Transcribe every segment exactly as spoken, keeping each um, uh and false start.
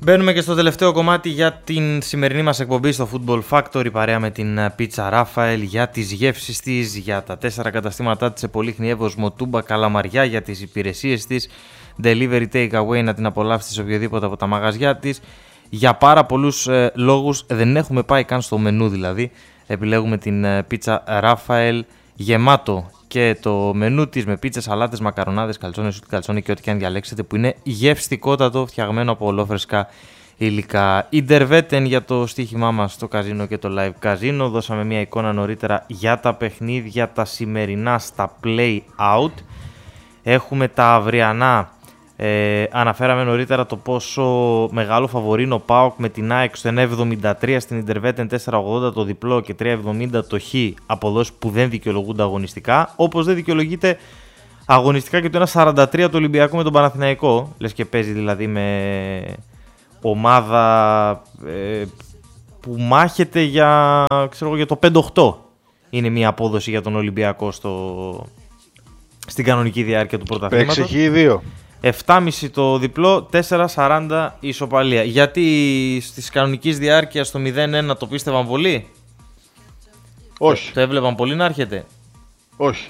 Μπαίνουμε και στο τελευταίο κομμάτι για την σημερινή μας εκπομπή στο Football Factory παρέα με την Pizza Raphael για τις γεύσεις της, για τα τέσσερα καταστήματά της σε Πολύχνη, Εύωσμο, Τούμπα, Καλαμαριά, για τις υπηρεσίες της, delivery take away, να την απολαύσεις σε οποιοδήποτε από τα μαγαζιά της. Για πάρα πολλούς ε, λόγους δεν έχουμε πάει καν στο μενού δηλαδή. Επιλέγουμε την ε, Pizza Raphael γεμάτο και το μενού της με πίτσες, σαλάτες, μακαρονάδες, καλτσόνες, σούτι καλτσόνι και ό,τι και αν διαλέξετε, που είναι γευστικότατο, φτιαγμένο από ολόφρεσκα υλικά. Ιντερβέτεν για το στοίχημά μας στο καζίνο και το live καζίνο. Δώσαμε μια εικόνα νωρίτερα για τα παιχνίδια τα σημερινά στα play out. Έχουμε τα αυριανά. Ε, αναφέραμε νωρίτερα το πόσο μεγάλο φαβορί είναι ο ΠΑΟΚ με την ΑΕΚ στο ένα εβδομήντα τρία στην Ιντερβέτεν, τέσσερα ογδόντα το διπλό και τρία εβδομήντα το χ, αποδόσεις που δεν δικαιολογούνται αγωνιστικά, όπως δεν δικαιολογείται αγωνιστικά και το ένα σαράντα τρία το Ολυμπιακό με τον Παναθηναϊκό, λες και παίζει δηλαδή με ομάδα ε, που μάχεται για, ξέρω, για το πέντε οκτώ. Είναι μια απόδοση για τον Ολυμπιακό στο, στην κανονική διάρκεια του πρωταθλήματος. Παίξει χ δύο. επτά κόμμα πέντε το διπλό, τέσσερα σαράντα η ισοπαλία. Γιατί στις κανονικής διάρκειας το μηδέν ένα το πίστευαν πολύ? Όχι. Το, το έβλεπαν πολύ να έρχεται? Όχι.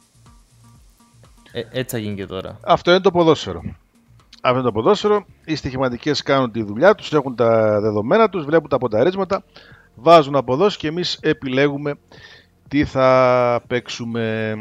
Ε, έτσι θα γίνει και τώρα. Αυτό είναι το ποδόσφαιρο. Αυτό είναι το ποδόσφαιρο. Οι στοιχηματικές κάνουν τη δουλειά τους, έχουν τα δεδομένα τους, βλέπουν τα πονταρίσματα, βάζουν αποδόσεις και εμείς επιλέγουμε τι θα παίξουμε.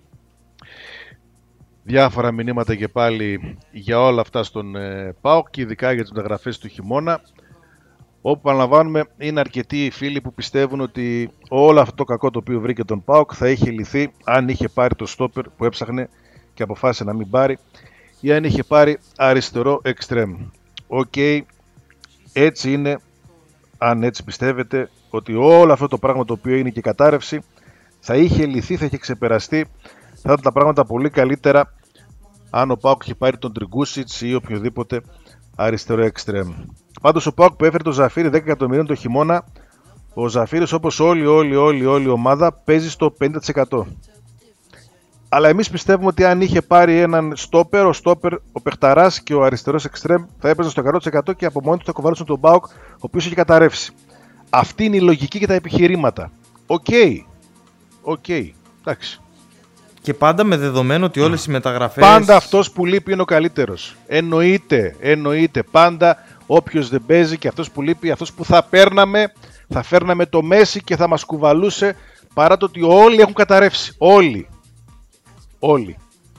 Διάφορα μηνύματα και πάλι για όλα αυτά στον ε, ΠΑΟΚ και ειδικά για τις μεταγραφές του χειμώνα, όπου παραλαμβάνουμε είναι αρκετοί οι φίλοι που πιστεύουν ότι όλο αυτό το κακό το οποίο βρήκε τον ΠΑΟΚ θα είχε λυθεί αν είχε πάρει το στόπερ που έψαχνε και αποφάσισε να μην πάρει, ή αν είχε πάρει αριστερό εξτρέμ. Οκ, okay, έτσι είναι. Αν έτσι πιστεύετε ότι όλο αυτό το πράγμα το οποίο είναι και κατάρρευση θα είχε λυθεί, θα είχε ξεπεραστεί, θα ήταν τα πράγματα πολύ καλύτερα αν ο ΠΑΟΚ είχε πάρει τον Τριγκούσιτς ή οποιοδήποτε αριστερό εξτρέμ. Πάντως ο ΠΑΟΚ που έφερε τον Ζαφίρι δέκα εκατομμυρίων το χειμώνα, ο Ζαφίρις όπως όλη όλη όλη όλη η ομάδα παίζει στο πενήντα τοις εκατό. Αλλά εμείς πιστεύουμε ότι αν είχε πάρει έναν στόπερ, ο στόπερ, ο Πεχταράς και ο αριστερός εξτρέμ θα έπαιζαν στο εκατό τοις εκατό και από μόνοι του θα κοβάλωσαν τον ΠΑΟΚ, ο οποίος είχε καταρρεύσει. Αυτή είναι η λογική και τα επιχειρήματα. Οκ. Okay. Οκ. Okay. Εντάξει. Και πάντα με δεδομένο ότι όλες οι μεταγραφές... Πάντα αυτός που λείπει είναι ο καλύτερος. Εννοείται, εννοείται. Πάντα όποιος δεν παίζει και αυτός που λείπει, αυτός που θα παίρναμε, θα φέρναμε το Μέση και θα μας κουβαλούσε, παρά το ότι όλοι έχουν καταρρεύσει. Όλοι. Όλοι.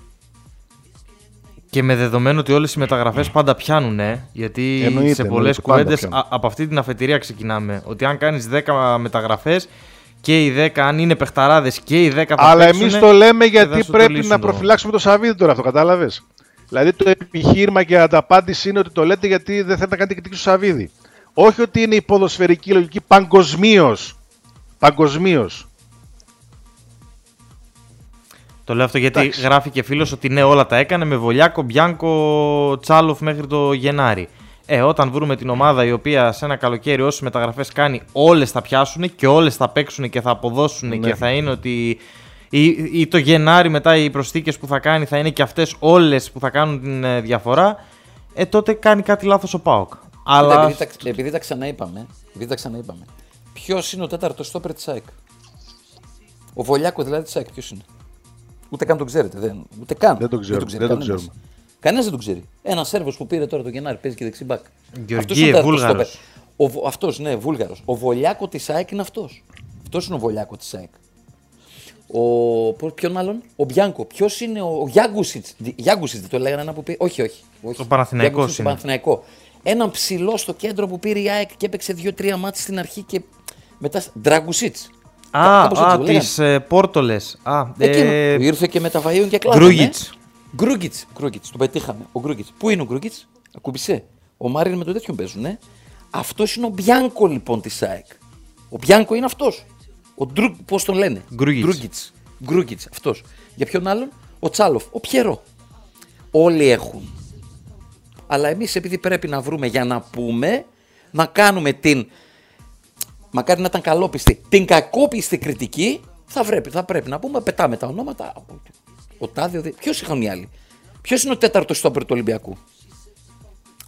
Και με δεδομένο ότι όλες οι μεταγραφές πάντα πιάνουν, ε, γιατί εννοείται, σε πολλές κουβέντες από αυτή την αφετηρία ξεκινάμε. Ότι αν κάνεις δέκα μεταγραφές, και οι δέκα, αν είναι παιχταράδες και οι δέκα θα αλλά παίξουνε, εμείς το λέμε γιατί πρέπει το να προφυλάξουμε το Σαββίδι τώρα, αυτό κατάλαβες. Δηλαδή το επιχείρημα και η ανταπάντηση είναι ότι το λέτε γιατί δεν θέλετε να κάνετε κριτική στο Σαββίδι. Όχι ότι είναι η ποδοσφαιρική λογική παγκοσμίως. Παγκοσμίως. Το λέω αυτό γιατί Εντάξει. γράφει και φίλος ότι ναι, όλα τα έκανε με Βολιάκο, Μπιάνκο, Τσάλοφ μέχρι το Γενάρη. Ε, όταν βρούμε την ομάδα η οποία σε ένα καλοκαίρι όσες μεταγραφές κάνει, όλες θα πιάσουν και όλες θα παίξουν και θα αποδώσουν, ναι. Και θα είναι ότι ή, ή το Γενάρη μετά οι προσθήκες που θα κάνει θα είναι και αυτές όλες που θα κάνουν την διαφορά, ε, τότε κάνει κάτι λάθος ο ΠΑΟΚ. Αλλά... Επειδή, τα, επειδή τα ξαναείπαμε, επειδή τα ξαναείπαμε, ποιος είναι ο τέταρτος στόπερ της ΑΕΚ? Ο Βολιάκο δηλαδή της ΑΕΚ ποιος είναι? Ούτε καν τον ξέρετε, δεν, ούτε καν. Δεν τον ξέρουμε. Δεν τον ξέρουμε. Κανένας δεν τον ξέρει. Ένα Σέρβος που πήρε τώρα το Γενάρη παίζει και δεξί μπακ. Γεωργίε, Βούλγαρος. Αυτός, ναι, Βούλγαρος. Ο Βολιάκο της ΑΕΚ είναι αυτός. Αυτός είναι ο Βολιάκο της ΑΕΚ. Ο... Ποιον άλλον? Ο Μπιάνκο. Ποιος είναι ο, ο Γιάγκουσιτς? Γιάγκουσιτς το λέγανε ένα που πήρε. Όχι, όχι. όχι. Ο Παναθηναϊκός είναι. Παναθηναϊκό. Έναν ψηλό στο κέντρο που πήρε η ΑΕΚ και έπαιξε δύο τρία μάτς στην αρχή και μετά. Ντραγκουσίτς. Α, α τις ε, Πόρτολες. Α, εκείνο ε... που ήρθε και με τα Βαΐων και κλάδων. Γκρούγιτς. Γκρούγκιτς, Γκρούγκιτς, τον πετύχαμε. Ο Γκρούγκιτς. Πού είναι ο Γκρούγκιτς? Ακούμπησε. Ο Μάριν με το τέτοιον παίζουν, ναι. Αυτός είναι ο Μπιάνκο λοιπόν της ΑΕΚ. Ο Μπιάνκο είναι αυτός. Ο Ντρου, πώς τον λένε? Γκρούγκιτς. Γκρούγκιτς, αυτός. Για ποιον άλλον? Ο Τσάλοφ, ο Πιερό. Όλοι έχουν. Αλλά εμείς επειδή πρέπει να βρούμε για να πούμε, να κάνουμε την. Μακάρι να ήταν καλόπιστη. Την κακόπιστη κριτική, θα πρέπει, θα πρέπει να πούμε, πετάμε τα ονόματα. Ο Τάδε, ο Δε... Ποιος είχαν οι άλλοι? Ποιος είναι ο τέταρτος στόπερ του Ολυμπιακού?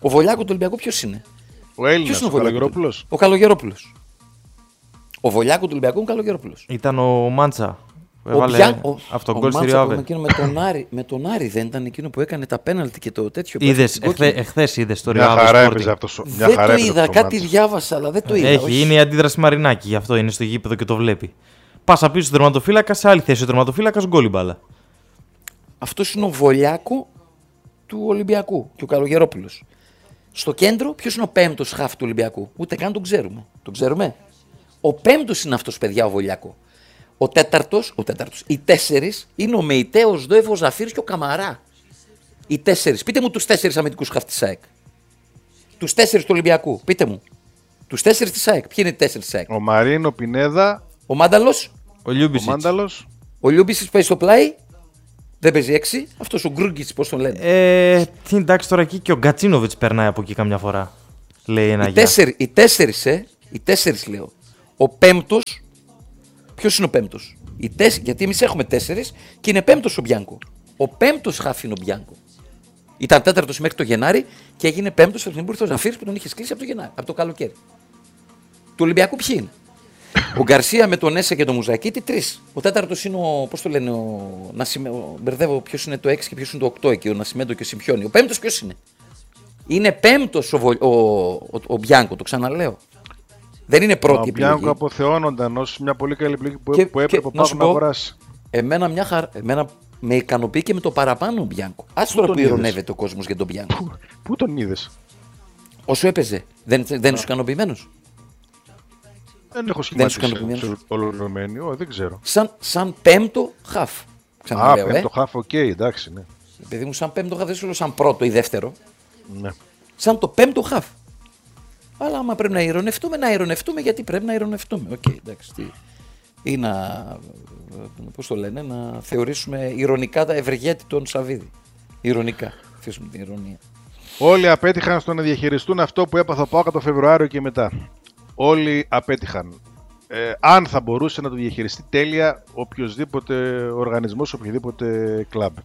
Ο Βολιάκο του Ολυμπιακού ποιος είναι? Ο Έλληνας, ο, ο Καλογερόπουλος. Ο Καλογερόπουλος. Ο Βολιάκο του Ολυμπιακού είναι Καλογερόπουλος. Ήταν ο Μάντσα. Ο Μπιάν, αυτόν γκολ στη Ριάβε. Με, με, τον Άρη, με τον Άρη δεν ήταν εκείνο που έκανε τα πέναλτι και το τέτοιο. Είδες, εχθέ, εχθές είδες το Ριάβε. Μια χαρά έπαιζε αυτός. Δεν το είδα, κάτι διάβασα, αλλά δεν το είδα. Έχει, όχι. είναι η αντίδραση Μαρινάκη, γι' αυτό είναι στο γήπεδο και το βλέπει. Πάσα πίσω στον τερματοφύλακα, σε άλλη θέση ο τερματοφύλακας, γκολ η μπάλα. Αυτός είναι ο Βολιάκο του Ολυμπιακού και ο Καλογερόπουλος. Στο κέντρο, ποιος είναι ο πέμπτος χαφ του Ολυμπιακού? Ούτε καν τον ξέρουμε. Τον ξέρουμε. Ο πέμπτος είναι αυτός, παιδιά, ο Βολιάκο. Ο τέταρτος, ο τέταρτος, οι τέσσερις είναι ο Μεϊτέος, Δόεφος, Ζαφύρης και ο Καμαρά. Οι τέσσερις. Πείτε μου τους τέσσερις αμυντικούς χαφ της ΑΕΚ. Τους τέσσερις του Ολυμπιακού. Πείτε μου. Τους τέσσερις της ΑΕΚ. Ποιοι είναι οι τέσσερις της ΑΕΚ? Ο Μαρίνο, Πινέδα. Ο Μάνταλος. Ο Λιούμπισιτς. Ο Μάνταλος. Ο Λιούμπισιτς παίζει στο πλάι. Δεν παίζει έξι. Αυτός ο Γκρούγκιτς, πώς τον λένε. Ε, τι εντάξει τώρα εκεί και ο Γκατσίνοβιτς περνάει από εκεί καμιά φορά. Λέει ένα οι, γεια. τέσσερι, οι τέσσερις, ε. Οι τέσσερις λέω. Ο πέμπτος. Ποιος είναι ο πέμπτος? Οι τέσσερις, γιατί εμείς έχουμε τέσσερις και είναι πέμπτος ο Μπιάνκο. Ο πέμπτος χάφ είναι ο Μπιάνκο. Ήταν τέταρτος μέχρι το Γενάρη και έγινε πέμπτος από την Μπούρθο Ζαφύρης που τον είχε σκλείσει από το Γενάρη, από το καλοκαίρι. Του Ολυμπιακού ποιοι είναι? Ο Γκαρσία με τον Έσε και τον Μουζακίτη, τρεις. Ο τέταρτος είναι ο. Πώς το λένε, ο. Νασιμε... ο... Μπερδεύω ποιος είναι το έξι και ποιος είναι το οκτώ εκεί, ο Νασιμέντο και ο Σιμπιόνι. Ο πέμπτος ποιος είναι? Είναι πέμπτος ο, Βο... ο... ο... ο Μπιάνκο, το ξαναλέω. Δεν είναι πρώτη ο επιλογή. Ο Μπιάνκο αποθεώνονταν ως μια πολύ καλή επιλογή που, και, που έπρεπε να, να αγοράσει. Εμένα, μια χαρά, εμένα με ικανοποιεί και με το παραπάνω ο Μπιάνκο. Ας τώρα που ειρωνεύεται ο κόσμος για τον Μπιάνκο. Πού, πού τον είδες? Όσο έπαιζε, δεν, δεν είσαι ικανοποιημένος? Δεν έχω σχηματίσει ολοκληρωμένη, δεν ξέρω. Σαν, σαν πέμπτο χαφ. Ξαναλέω, Α, πέμπτο ε. χαφ, οκ, okay, εντάξει, ναι. Επειδή μου σαν πέμπτο χαφ, δεν σου λέω σαν πρώτο ή δεύτερο. Ναι. Σαν το πέμπτο χαφ. Αλλά άμα πρέπει να ειρωνευτούμε, να ειρωνευτούμε γιατί πρέπει να ειρωνευτούμε. Οκ, okay, εντάξει. Τι... Ή να, πώς το λένε, να θεωρήσουμε ειρωνικά τα ευεργέτη των Σαββίδη. Ειρωνικά. Αφήσουμε την ειρωνία. Όλοι απέτυχαν στο να διαχειριστούν αυτό που έπαθα πάω το Φεβρουάριο και μετά. Όλοι απέτυχαν. Ε, αν θα μπορούσε να το διαχειριστεί τέλεια οποιοδήποτε οργανισμός, οποιοδήποτε κλαμπ.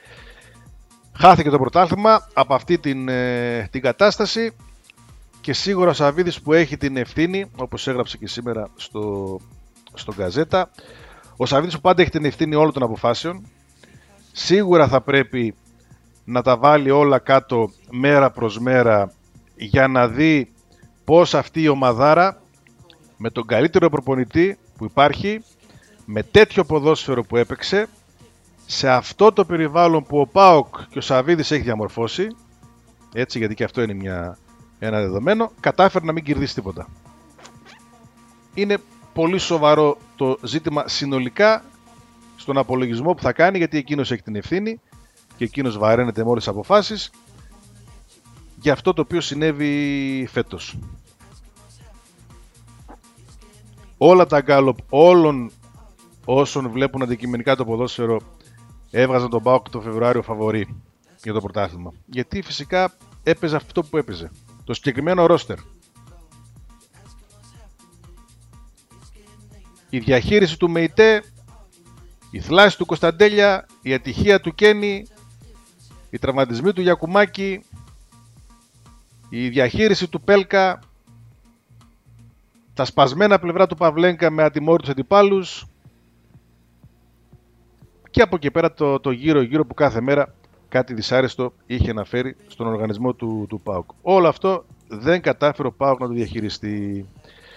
Χάθηκε το πρωτάθλημα από αυτή την, ε, την κατάσταση και σίγουρα ο Σαββίδης που έχει την ευθύνη, όπως έγραψε και σήμερα στο, στο Γκαζέτα, ο Σαββίδης που πάντα έχει την ευθύνη όλων των αποφάσεων, σίγουρα θα πρέπει να τα βάλει όλα κάτω μέρα προς μέρα για να δει πώς αυτή η ομαδάρα με τον καλύτερο προπονητή που υπάρχει, με τέτοιο ποδόσφαιρο που έπαιξε, σε αυτό το περιβάλλον που ο ΠΑΟΚ και ο Σαββίδης έχει διαμορφώσει, έτσι γιατί και αυτό είναι μια, ένα δεδομένο, κατάφερε να μην κερδίσει τίποτα. Είναι πολύ σοβαρό το ζήτημα συνολικά στον απολογισμό που θα κάνει, γιατί εκείνος έχει την ευθύνη και εκείνος βαραίνεται με όλες τις αποφάσεις για αυτό το οποίο συνέβη φέτος. Όλα τα γκάλοπ όλων όσων βλέπουν αντικειμενικά το ποδόσφαιρο έβγαζαν τον ΠΑΟΚ το Φεβρουάριο φαβορί για το πρωτάθλημα. Γιατί φυσικά έπαιζε αυτό που έπαιζε. Το συγκεκριμένο ρόστερ. Η διαχείριση του Μεϊτέ, η θλάση του Κωνσταντέλια, η ατυχία του Κένι, οι τραυματισμοί του Γιακουμάκη, η διαχείριση του Πέλκα, τα σπασμένα πλευρά του Παυλένκα με ατιμόρυτους αντιπάλους και από εκεί πέρα το, το γύρω γύρω που κάθε μέρα κάτι δυσάρεστο είχε να φέρει στον οργανισμό του, του ΠΑΟΚ. Όλο αυτό δεν κατάφερε ο ΠΑΟΚ να το διαχειριστεί.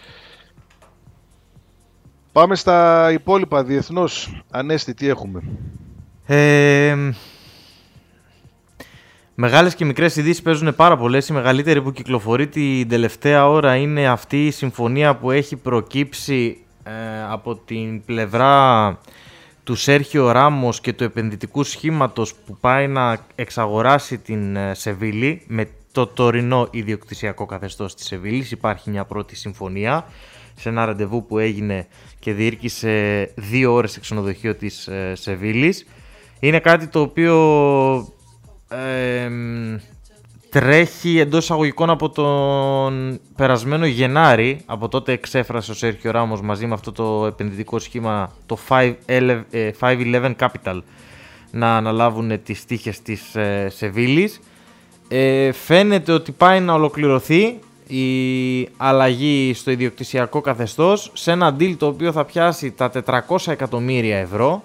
Πάμε στα υπόλοιπα διεθνώς. Ανέστη, τι έχουμε? Ε, μεγάλες και μικρές ειδήσεις παίζουν πάρα πολλές. Η μεγαλύτερη που κυκλοφορεί την τελευταία ώρα είναι αυτή η συμφωνία που έχει προκύψει ε, από την πλευρά του Σέρχιο Ράμος και του επενδυτικού σχήματος που πάει να εξαγοράσει την Σεβίλη με το τωρινό ιδιοκτησιακό καθεστώς της Σεβίλης. Υπάρχει μια πρώτη συμφωνία σε ένα ραντεβού που έγινε και διήρκησε δύο ώρες σε ξενοδοχείο της ε, Σεβίλης. Είναι κάτι το οποίο ε, τρέχει εντός εισαγωγικών από τον περασμένο Γενάρη. Από τότε εξέφρασε ο Σέρχιο Ράμος μαζί με αυτό το επενδυτικό σχήμα, το πεντακόσια έντεκα Capital, να αναλάβουν τις τύχες της ε, Σεβίλης. Ε, φαίνεται ότι πάει να ολοκληρωθεί η αλλαγή στο ιδιοκτησιακό καθεστώς σε ένα deal το οποίο θα πιάσει τα τετρακόσια εκατομμύρια ευρώ,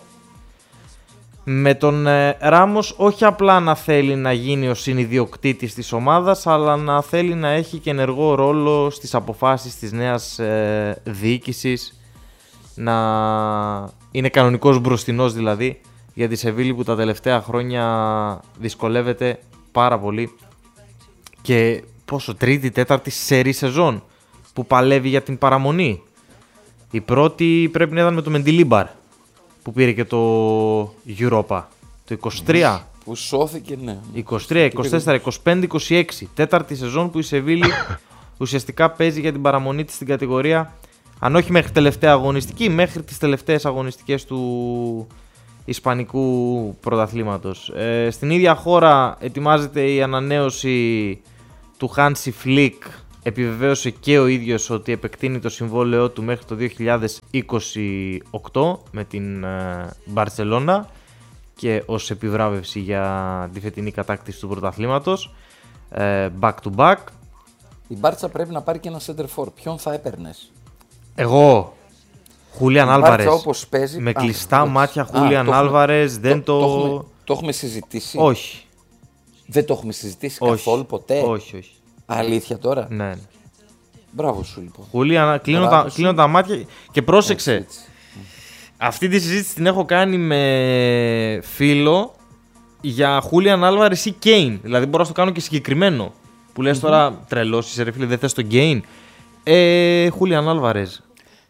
με τον ε, Ράμος όχι απλά να θέλει να γίνει ο συνιδιοκτήτης της ομάδας, αλλά να θέλει να έχει και ενεργό ρόλο στις αποφάσεις της νέας ε, διοίκησης, να είναι κανονικός μπροστινός δηλαδή για τη Σεβίλη που τα τελευταία χρόνια δυσκολεύεται πάρα πολύ και πόσο τρίτη, τέταρτη σερί σεζόν που παλεύει για την παραμονή. Η πρώτη πρέπει να ήταν με το Μεντιλίμπαρ που πήρε και το Europa το είκοσι τρία. Που σώθηκε, ναι. είκοσι τρία, είκοσι τέσσερα, είκοσι πέντε, είκοσι έξι. Τέταρτη σεζόν που η Σεβίλη ουσιαστικά παίζει για την παραμονή της στην κατηγορία, αν όχι μέχρι τελευταία αγωνιστική, μέχρι τις τελευταίες αγωνιστικές του Ισπανικού πρωταθλήματος. Ε, στην ίδια χώρα ετοιμάζεται η ανανέωση του Hansi Flick. Επιβεβαίωσε και ο ίδιος ότι επεκτείνει το συμβόλαιό του μέχρι το δύο χιλιάδες είκοσι οκτώ με την Μπαρσελόνα και ως επιβράβευση για τη φετινή κατάκτηση του πρωταθλήματος. Ε, back to back. Η Μπάρτσα πρέπει να πάρει και ένα center for. Ποιον θα έπαιρνες? Εγώ. Χούλιαν Άλβαρες. Με Α, κλειστά α, μάτια α, Χούλιαν Άλβαρες. Δεν το. Το, το, έχουμε, το έχουμε συζητήσει. Όχι. Δεν το έχουμε συζητήσει όχι. καθόλου ποτέ. Όχι, όχι. Αλήθεια τώρα. Ναι, ναι. Μπράβο σου λοιπόν. Χούλιαν, κλείνω, τα, κλείνω τα μάτια και πρόσεξε. Έτσι, έτσι. Αυτή τη συζήτηση την έχω κάνει με φίλο για Χούλιαν Άλβαρες ή Κέιν. Δηλαδή μπορώ να το κάνω και συγκεκριμένο. Που λες mm-hmm. τώρα τρελός είσαι ρε φίλε, δεν θες τον Κέιν. Ε, Χούλιαν Άλβαρες.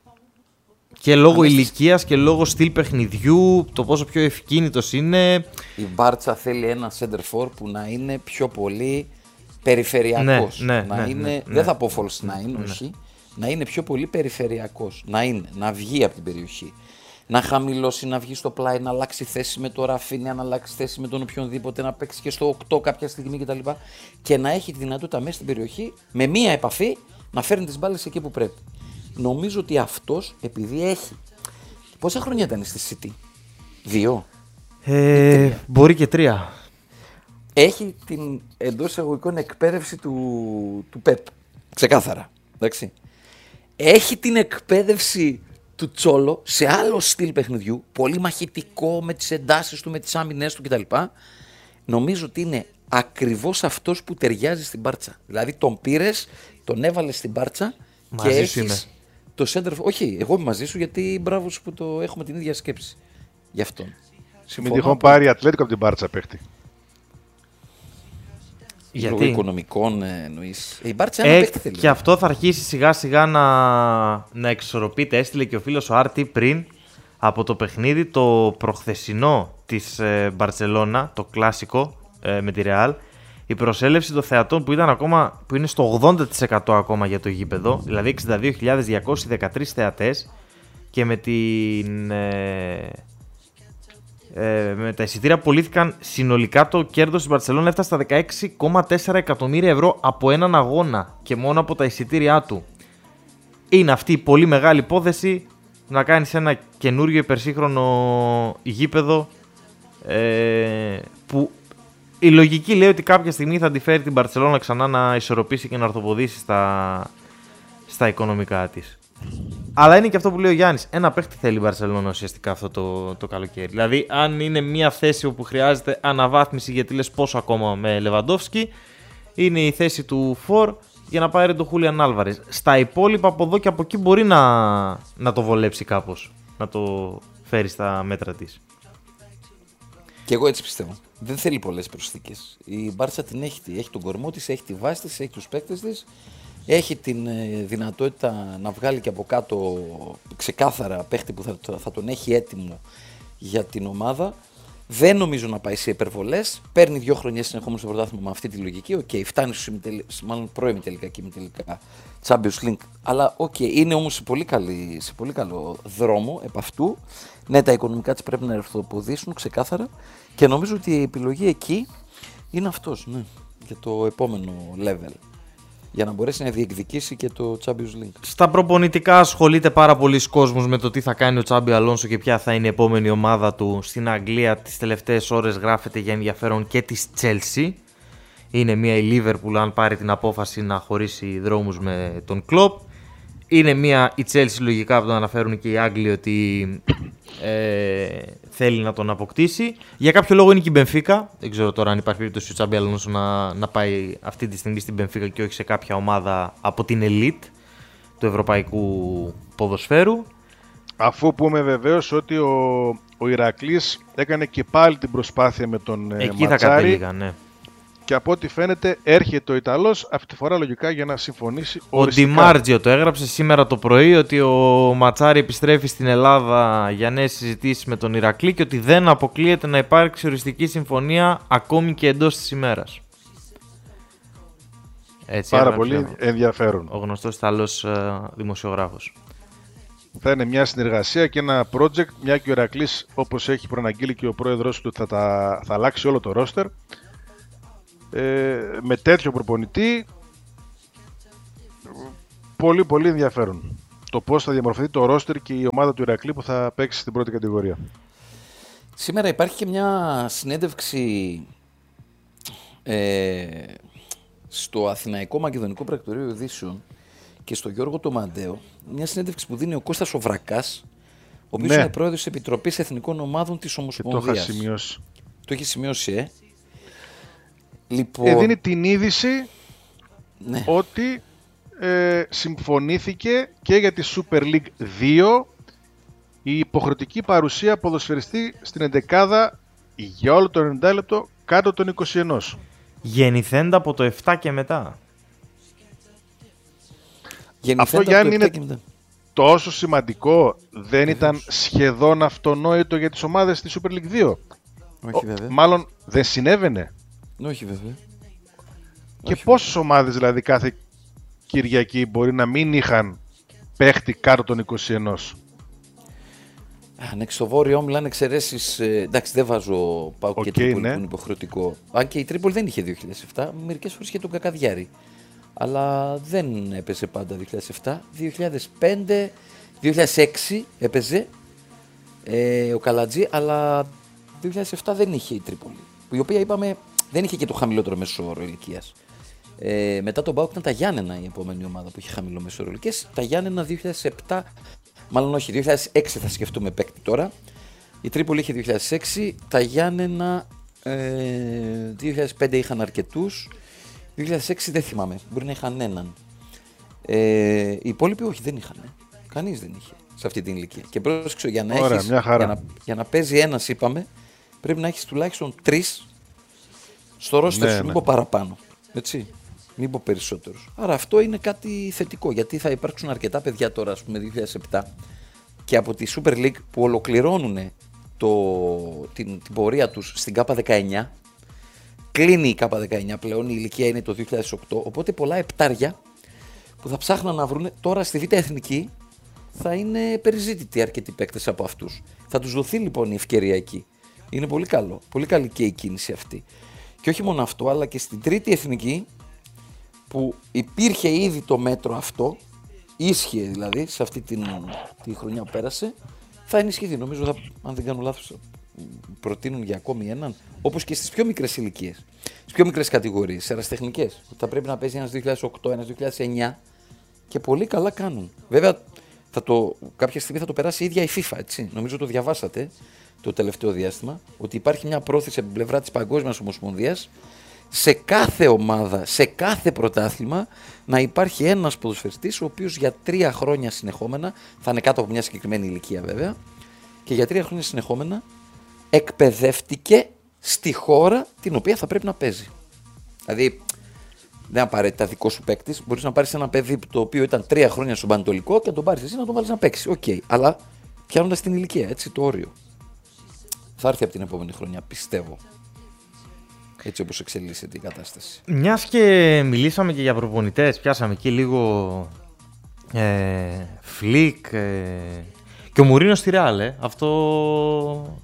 Και λόγω ηλικίας και λόγω στυλ παιχνιδιού, το πόσο πιο ευκίνητος είναι. Η Μπάρτσα θέλει ένα center for που να είναι πιο πολύ περιφερειακός. Ναι, ναι, να ναι, είναι, ναι, ναι. Δεν θα πω false nine, ναι. όχι. Να είναι πιο πολύ περιφερειακός. Να είναι, να βγει από την περιοχή. Να χαμηλώσει, να βγει στο πλάι, να αλλάξει θέση με το Ραφίνια, να αλλάξει θέση με τον οποιονδήποτε, να παίξει και στο οκτώ κάποια στιγμή κτλ. Και, και να έχει τη δυνατότητα μέσα στην περιοχή, με μία επαφή, να φέρνει τις μπάλες εκεί που πρέπει. Νομίζω ότι αυτός, επειδή έχει. Πόσα χρόνια ήταν στη City? Δύο. Ε, μπορεί και τρία. Έχει την εντός εισαγωγικών εκπαίδευση του, του Πεπ. Ξεκάθαρα. Εντάξει. Έχει την εκπαίδευση του Τσόλο σε άλλο στυλ παιχνιδιού. Πολύ μαχητικό με τις εντάσεις του, με τις άμυνες του κτλ. Νομίζω ότι είναι ακριβώς αυτός που ταιριάζει στην Μπάρτσα. Δηλαδή τον πήρες, τον έβαλες στην Μπάρτσα. Μαζί και σου έχεις είμαι. Το center, όχι, εγώ είμαι μαζί σου γιατί μπράβο σου που το έχουμε την ίδια σκέψη. Γι' αυτόν. Μην τυχόν πάρει Ατλέτικο από την Μπάρτσα παίχτη. Γιατί? Λόγω οικονομικών εννοείς. Η Μπάρτσα ε, ένα παίχτη θέλει. Και αυτό θα αρχίσει σιγά σιγά να, να εξορροπείται. Έστειλε και ο φίλος ο Άρτη πριν από το παιχνίδι το προχθεσινό της ε, Μπαρτσελώνα, το κλασικό ε, με τη Ρεάλ. Η προσέλευση των θεατών που, ήταν ακόμα, που είναι στο ογδόντα τοις εκατό ακόμα για το γήπεδο, δηλαδή εξήντα δύο χιλιάδες διακόσιοι δεκατρείς θεατές, και με, την, ε, ε, με τα εισιτήρια που πωλήθηκαν συνολικά, το κέρδος της Μπαρτσελώνα έφτασε στα δεκαέξι κόμμα τέσσερα εκατομμύρια ευρώ από έναν αγώνα και μόνο από τα εισιτήριά του. Είναι αυτή η πολύ μεγάλη υπόθεση να κάνεις ένα καινούριο υπερσύγχρονο γήπεδο ε, που η λογική λέει ότι κάποια στιγμή θα τη φέρει την Μπαρτσελώνα ξανά να ισορροπήσει και να ορθοποδήσει στα, στα οικονομικά της. Αλλά είναι και αυτό που λέει ο Γιάννης. Ένα παίχτη θέλει η Μπαρτσελώνα ουσιαστικά αυτό το, το καλοκαίρι. Δηλαδή, αν είναι μια θέση όπου χρειάζεται αναβάθμιση, γιατί λες πόσο ακόμα με Λεβαντόφσκι, είναι η θέση του Φορ για να πάρει τον Χούλιαν Άλβαρες. Στα υπόλοιπα από εδώ και από εκεί μπορεί να, να το βολέψει κάπως. Να το φέρει στα μέτρα της. Και εγώ έτσι πιστεύω. Δεν θέλει πολλές προσθήκες. Η Μπάρτσα την έχει, έχει τον κορμό της, έχει τη βάση της, έχει τους παίκτες της, έχει την ε, δυνατότητα να βγάλει και από κάτω ξεκάθαρα παίχτη που θα, θα τον έχει έτοιμο για την ομάδα. Δεν νομίζω να πάει σε υπερβολές. Παίρνει δύο χρονιές συνεχόμενο στο πρωτάθλημα με αυτή τη λογική. Οκ, okay, φτάνει στους μάλλον πρώιμη τελικά και τελικά Champions League. Αλλά οκ, okay, είναι όμως σε πολύ, καλή, σε πολύ καλό δρόμο επ' αυτού. Ναι, τα οικονομικά της πρέπει να ερθοποδήσουν ξεκάθαρα. Και νομίζω ότι η επιλογή εκεί είναι αυτός, ναι, για το επόμενο level. Για να μπορέσει να διεκδικήσει και το Champions League. Στα προπονητικά ασχολείται πάρα πολλοί κόσμος με το τι θα κάνει ο Τσάμπι Αλόνσο και ποια θα είναι η επόμενη ομάδα του. Στην Αγγλία τις τελευταίες ώρες γράφεται για ενδιαφέρον και της Chelsea. Είναι μια η Liverpool αν πάρει την απόφαση να χωρίσει δρόμους με τον Κλοπ. Είναι μια η Chelsea λογικά που το αναφέρουν και οι Άγγλοι ότι ε, θέλει να τον αποκτήσει. Για κάποιο λόγο είναι και η Μπενφίκα. Δεν ξέρω τώρα αν υπάρχει περίπτωση ο Τσάμπι Αλόνσο να, να πάει αυτή τη στιγμή στην Μπενφίκα και όχι σε κάποια ομάδα από την elite του ευρωπαϊκού ποδοσφαίρου. Αφού πούμε βεβαίως ότι ο, ο Ηρακλής έκανε και πάλι την προσπάθεια με τον Εκεί Ματσάρη. θα κατέληγα, ναι. Και από ό,τι φαίνεται έρχεται ο Ιταλός αυτή τη φορά λογικά για να συμφωνήσει Ο οριστικά. Ντιμάρτζιο το έγραψε σήμερα το πρωί ότι ο Ματσάρη επιστρέφει στην Ελλάδα για νέες συζητήσεις με τον Ηρακλή και ότι δεν αποκλείεται να υπάρξει οριστική συμφωνία ακόμη και εντός της ημέρας. Έτσι, Πάρα έγραψε πολύ ενδιαφέρον. ο γνωστός Ιταλός ε, δημοσιογράφος. Θα είναι μια συνεργασία και ένα project, μια και ο Ηρακλής, όπως έχει προαναγγείλει και ο πρόεδρος του, θα, τα, θα αλλάξει όλο το ρόστερ. Ε, με τέτοιο προπονητή, πολύ πολύ ενδιαφέρον το πώς θα διαμορφωθεί το ρόστερ και η ομάδα του Ηρακλή που θα παίξει στην πρώτη κατηγορία. Σήμερα υπάρχει και μια συνέντευξη ε, στο Αθηναϊκό Μακεδονικό Πρακτορείο Ειδήσεων και στο Γιώργο το Μαντέο, μια συνέντευξη που δίνει ο Κώστας ο Βρακάς, ο οποίος Ναι. είναι πρόεδρος της Επιτροπής Εθνικών Ομάδων της Και το Ομοσπονδίας. είχα σημειώσει. Το έχει σημειώσει, ε. Λοιπόν, Ε, δίνει την είδηση ναι. ότι ε, συμφωνήθηκε και για τη Super League δύο η υποχρεωτική παρουσία ποδοσφαιριστή στην εντεκάδα για όλο το ενενήντα λεπτό κάτω των είκοσι ένα. Γεννηθέντα από το επτά και μετά. Γεννηθέντα Αυτό, από το Γιάννη, επτά είναι και μετά. τόσο σημαντικό, δεν Βεβαίως. ήταν σχεδόν αυτονόητο για τις ομάδες στη Super League δύο. Όχι Ο- βέβαια. Μάλλον δεν συνέβαινε. Όχι βέβαια. Και Όχι, πόσες ομάδες δηλαδή κάθε Κυριακή μπορεί να μην είχαν παίχτη κάτω των είκοσι ένα. Α, ναι, στο βόρειο μιλάνε εξαιρέσεις. Ε, εντάξει, δεν βάζω πάω Οκ, και Τρίπολη ναι. που είναι υποχρεωτικό. Αν και η Τρίπολη δεν είχε δύο χιλιάδες επτά, μερικές φορές είχε τον Κακαδιάρη. Αλλά δεν έπαιζε πάντα δύο χιλιάδες επτά. δύο χιλιάδες πέντε, δύο χιλιάδες έξι έπαιζε ε, ο Καλατζή, αλλά δύο χιλιάδες επτά δεν είχε η Τρίπολη. Η οποία είπαμε δεν είχε και το χαμηλότερο μέσο όρο ηλικίας. Ε, μετά τον ΠΑΟΚ ήταν τα Γιάννενα η επόμενη ομάδα που είχε χαμηλό μέσο όρο ηλικίας. Τα Γιάννενα δύο χιλιάδες επτά, μάλλον όχι, δύο χιλιάδες έξι θα σκεφτούμε παίκτη τώρα. Η Τρίπολη είχε δύο χιλιάδες έξι, τα Γιάννενα ε, δύο χιλιάδες πέντε είχαν αρκετούς, δύο χιλιάδες έξι δεν θυμάμαι, μπορεί να είχαν έναν. Ε, οι υπόλοιποι όχι, δεν είχαν. Κανείς δεν είχε σε αυτή την ηλικία. Και πρόσεξε, για να, Ωραία, έχεις, μια χαρά. για να, για να παίζει ένας, είπαμε, πρέπει να έχεις τουλάχιστον τρεις στο ρόστερ Ναι, σου, ναι. μην πω παραπάνω. Έτσι. Μην πω περισσότερους. Άρα αυτό είναι κάτι θετικό, γιατί θα υπάρξουν αρκετά παιδιά τώρα, ας πούμε, δύο χιλιάδες επτά και από τη Super League που ολοκληρώνουν το, την, την πορεία τους στην K δεκαεννιά. Κλείνει η K δεκαεννιά πλέον, η ηλικία είναι το δύο χιλιάδες οκτώ, οπότε πολλά επτάρια που θα ψάχναν να βρουν τώρα στη Β' Εθνική θα είναι περιζήτητοι αρκετοί παίκτες από αυτούς. Θα τους δοθεί λοιπόν η ευκαιρία εκεί. Είναι πολύ καλό, πολύ καλή και η κίνηση αυτή. Και όχι μόνο αυτό, αλλά και στην Τρίτη Εθνική που υπήρχε ήδη το μέτρο αυτό, ίσχυε δηλαδή σε αυτή την, τη χρονιά που πέρασε, θα ενισχυθεί. Νομίζω, θα, αν δεν κάνω λάθος, προτείνουν για ακόμη έναν, όπως και στις πιο μικρές ηλικίες, στις πιο μικρές κατηγορίες, σε ερασιτεχνικές. Θα πρέπει να παίζει ένας δύο χιλιάδες οκτώ, ένας δύο χιλιάδες εννιά και πολύ καλά κάνουν. Βέβαια, θα το, κάποια στιγμή θα το περάσει η ίδια η FIFA, έτσι. Νομίζω το διαβάσατε το τελευταίο διάστημα, ότι υπάρχει μια πρόθεση από την πλευρά της Παγκόσμιας Ομοσπονδίας σε κάθε ομάδα, σε κάθε πρωτάθλημα να υπάρχει ένας ποδοσφαιριστής ο οποίος για τρία χρόνια συνεχόμενα, θα είναι κάτω από μια συγκεκριμένη ηλικία βέβαια, και για τρία χρόνια συνεχόμενα εκπαιδεύτηκε στη χώρα την οποία θα πρέπει να παίζει. Δηλαδή, δεν απαραίτητα δικό σου παίκτη. Μπορεί να πάρει ένα παιδί το οποίο ήταν τρία χρόνια στον Πανετολικό και να τον πάρει εσύ να τον βάλει να παίξει. Οκ, okay. Αλλά πιάνοντα την ηλικία, έτσι, το όριο. Θα έρθει από την επόμενη χρονιά, πιστεύω. Έτσι όπως εξελίσσεται η κατάσταση. Μιας και μιλήσαμε και για προπονητές, πιάσαμε εκεί λίγο ε, Φλικ ε, και ο Μουρίνο στη Ρεάλ, ε, αυτό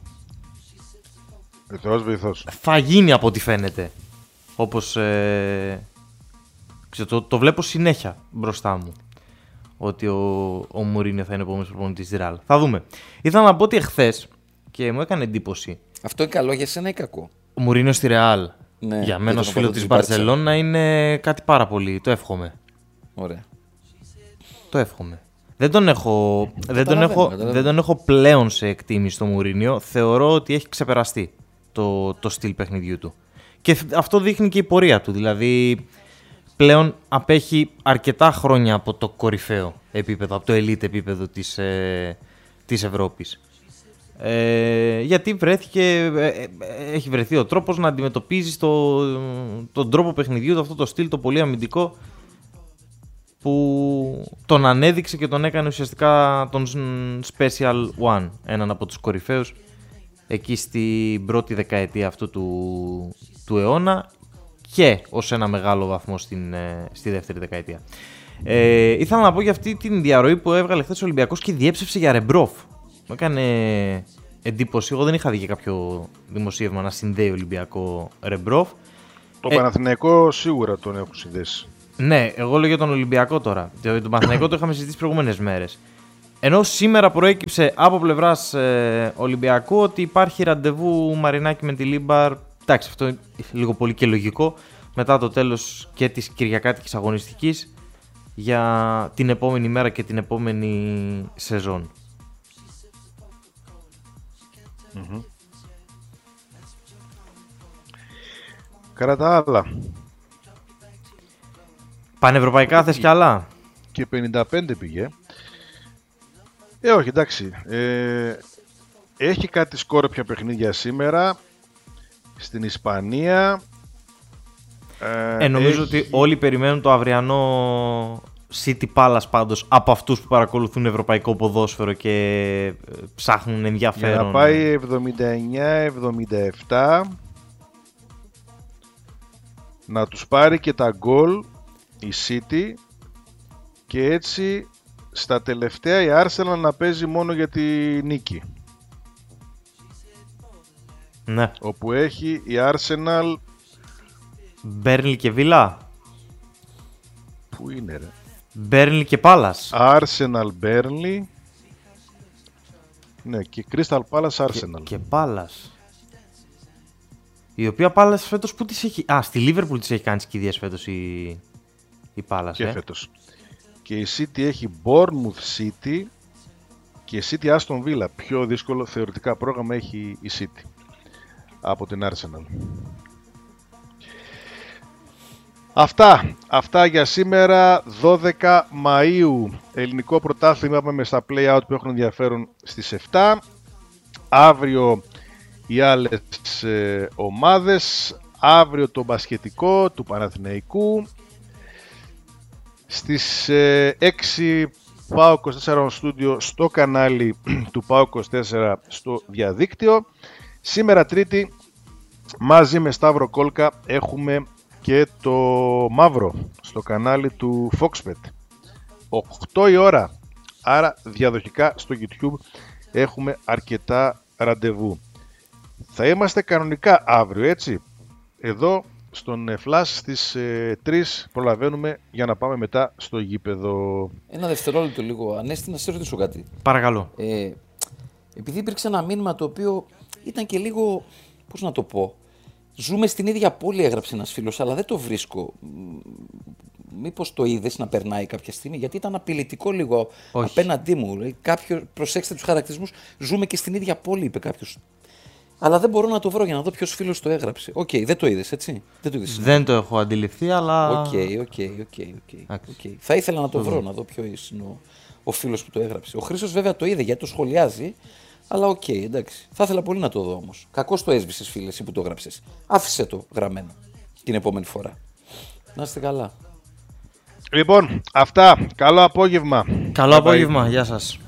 Θεός βοηθός. θα γίνει από ό,τι φαίνεται. Όπως ε, ξέρω, το, το βλέπω συνέχεια μπροστά μου. Ότι ο, ο Μουρίνιο θα είναι ο επόμενος προπονητής της Ρεάλ. Θα δούμε. Ήθελα να πω ότι εχθές και μου έκανε εντύπωση. Αυτό είναι καλό για σένα ή κακό? Ο Μουρίνιο στη Ρεάλ. Ναι, για μένα ως φίλο της Μπαρσελόνα είναι κάτι πάρα πολύ. Το εύχομαι. Ωραία. Το εύχομαι. Δεν τον έχω, δεν τον έχω, δεν τον έχω πλέον σε εκτίμηση στο Μουρίνιο. Θεωρώ ότι έχει ξεπεραστεί το, το στυλ παιχνιδιού του. Και αυτό δείχνει και η πορεία του. Δηλαδή πλέον απέχει αρκετά χρόνια από το κορυφαίο επίπεδο, από το elite επίπεδο της, ε, της Ευρώπης. Ε, γιατί βρέθηκε, ε, έχει βρεθεί ο τρόπος να αντιμετωπίζει το, τον τρόπο παιχνιδιού του, αυτό το στυλ, το πολύ αμυντικό, που τον ανέδειξε και τον έκανε ουσιαστικά τον Special One, έναν από τους κορυφαίους εκεί στην πρώτη δεκαετία αυτού του, του αιώνα και ως ένα μεγάλο βαθμό στην, στη δεύτερη δεκαετία. Ε, ήθελα να πω για αυτή την διαρροή που έβγαλε χθες ο Ολυμπιακός και διέψευσε για Ρεμπρόφ. Μου έκανε εντύπωση, εγώ δεν είχα δει και κάποιο δημοσίευμα να συνδέει Ολυμπιακό Ρεμπρόφ. Το ε, Παναθηναϊκό σίγουρα τον έχουν συνδέσει. Ναι, εγώ λέω για τον Ολυμπιακό τώρα. Τον Παναθηναϊκό το είχαμε συζητήσει τις προηγούμενες μέρες. Ενώ σήμερα προέκυψε από πλευράς ε, Ολυμπιακού ότι υπάρχει ραντεβού Μαρινάκη με τη Λίμπαρ. Εντάξει, αυτό είναι λίγο πολύ και λογικό. Μετά το τέλος και της κυριακάτικης αγωνιστικής για την επόμενη μέρα και την επόμενη σεζόν. Mm-hmm. Κατά άλλα. Πανευρωπαϊκά θες κι άλλα. Και πενήντα πέντε πήγε. Ε, όχι, εντάξει. Ε, έχει κάτι σκόρπια παιχνίδια σήμερα στην Ισπανία. Ε, ε νομίζω έχει... ότι όλοι περιμένουν το αυριανό City Palace πάντως από αυτούς που παρακολουθούν ευρωπαϊκό ποδόσφαιρο και ψάχνουν ενδιαφέρον. Για να πάει εβδομήντα εννιά εβδομήντα επτά, να τους πάρει και τα γκολ η City και έτσι στα τελευταία η Arsenal να παίζει μόνο για τη νίκη. Ναι. Όπου έχει η Arsenal Μπέρνλι και Βίλα. Πού είναι ρε? Μπέρνλι και Πάλας. Arsenal Burnley. Ναι, και Crystal Palace Arsenal. Και, και Πάλας. Η οποία Πάλας φέτος που τις έχει... Α, στη Liverpool τις έχει κάνει σκηδίες φέτος η, η Πάλας. Και ε. φέτος. Και η City έχει Bournemouth City και City Aston Villa. Πιο δύσκολο θεωρητικά πρόγραμμα έχει η City από την Arsenal. Αυτά, αυτά για σήμερα, δώδεκα Μαΐου, ελληνικό πρωτάθλημα με στα play-out που έχουν ενδιαφέρον στις επτά. Αύριο οι άλλες ε, ομάδες, αύριο το μπασκετικό του Παναθηναϊκού. Στις ε, έξι ΠΑΟ είκοσι τέσσερα στούντιο στο κανάλι του ΠΑΟ είκοσι τέσσερα στο διαδίκτυο. Σήμερα Τρίτη μαζί με Σταύρο Κόλκα έχουμε και το μαύρο στο κανάλι του Foxbet. οκτώ η ώρα, άρα διαδοχικά στο YouTube έχουμε αρκετά ραντεβού. Θα είμαστε κανονικά αύριο, έτσι, εδώ στον Flash στις ε, τρεις προλαβαίνουμε για να πάμε μετά στο γήπεδο. Ένα δευτερόλεπτο λίγο, Ανέστη, να σε ρωτήσω κάτι. Παρακαλώ. Ε, επειδή υπήρξε ένα μήνυμα το οποίο ήταν και λίγο, πώς να το πω, ζούμε στην ίδια πόλη, έγραψε ένας φίλος, αλλά δεν το βρίσκω. Μήπως το είδες να περνάει κάποια στιγμή, γιατί ήταν απειλητικό λίγο. Όχι. Απέναντί μου. Κάποιο, προσέξτε τους χαρακτηρισμούς, ζούμε και στην ίδια πόλη, είπε κάποιος. Αλλά δεν μπορώ να το βρω για να δω ποιος φίλος το έγραψε. Οκ, okay, δεν το είδες, έτσι. Δεν το είδες. Δεν το έχω αντιληφθεί, αλλά. Οκ, οκ, οκ. Θα ήθελα να το βρω, να δω ποιος είναι ο, ο φίλος που το έγραψε. Ο Χρήστος βέβαια το είδε γιατί το σχολιάζει. Αλλά οκ, okay, εντάξει. Θα ήθελα πολύ να το δω όμως. Κακώς το έσβησες, φίλε, εσύ που το έγραψες. Άφησε το γραμμένο την επόμενη φορά. Να είστε καλά. Λοιπόν, αυτά. Καλό απόγευμα. Καλό απόγευμα. Γεια σας.